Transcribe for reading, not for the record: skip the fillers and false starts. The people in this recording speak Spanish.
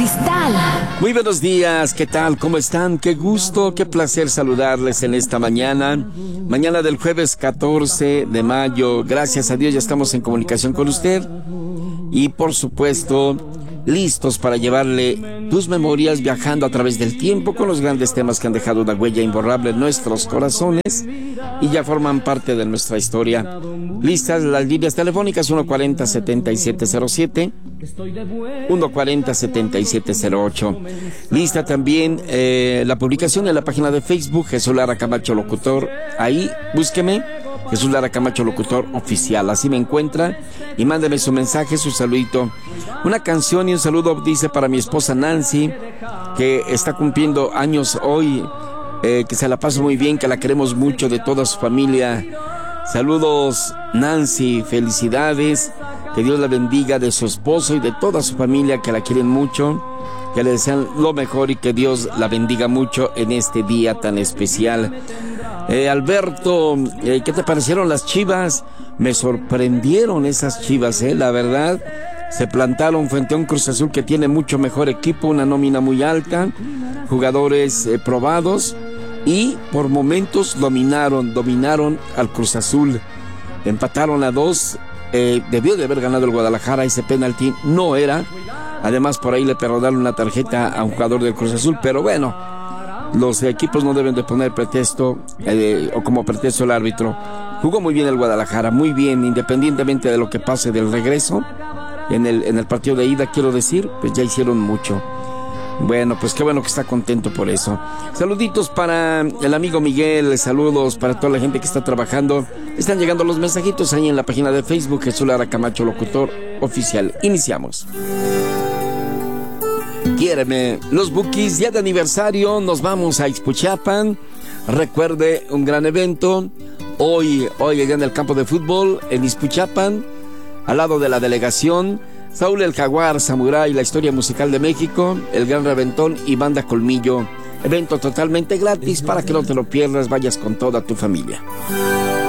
cristal. Muy buenos días, ¿qué tal? ¿Cómo están? Qué gusto, qué placer saludarles en esta mañana. Mañana del jueves 14 de mayo. Gracias a Dios ya estamos en comunicación con usted. Y por supuesto, listos para llevarle tus memorias viajando a través del tiempo con los grandes temas que han dejado una huella imborrable en nuestros corazones y ya forman parte de nuestra historia. Listas las líneas telefónicas 140-7707, 140-7708. Lista también la publicación en la página de Facebook Jesús Lara Camacho Locutor. Ahí búsqueme Jesús Lara Camacho Locutor Oficial, así me encuentra, y mándeme su mensaje, su saludito, una canción y un saludo, dice, para mi esposa Nancy, que está cumpliendo años hoy, que se la pase muy bien, que la queremos mucho, de toda su familia. Saludos, Nancy, felicidades, que Dios la bendiga, de su esposo y de toda su familia, que la quieren mucho, que le desean lo mejor y que Dios la bendiga mucho en este día tan especial. Alberto, ¿qué te parecieron las Chivas? Me sorprendieron esas Chivas, la verdad. Se plantaron frente a un Cruz Azul que tiene mucho mejor equipo, una nómina muy alta, jugadores probados, y por momentos dominaron al Cruz Azul. Empataron a 2. Debió de haber ganado el Guadalajara, ese penalti no era. Además, por ahí le perdonaron una tarjeta a un jugador del Cruz Azul, pero bueno, los equipos no deben de poner pretexto o como pretexto el árbitro. Jugó muy bien el Guadalajara, muy bien, independientemente de lo que pase del regreso. En el partido de ida, quiero decir, pues ya hicieron mucho. Bueno, pues qué bueno que está contento por eso. Saluditos para el amigo Miguel, saludos para toda la gente que está trabajando. Están llegando los mensajitos ahí en la página de Facebook Jesús Lara Camacho Locutor Oficial. Iniciamos. Quiéreme, los Bukis, día de aniversario, nos vamos a Ixpuchapan. Recuerde, un gran evento. Hoy allá en el campo de fútbol, en Ixpuchapan, al lado de la delegación, Saúl el Jaguar, Samurai, la historia musical de México, el Gran Reventón y Banda Colmillo. Evento totalmente gratis para que no te lo pierdas, vayas con toda tu familia.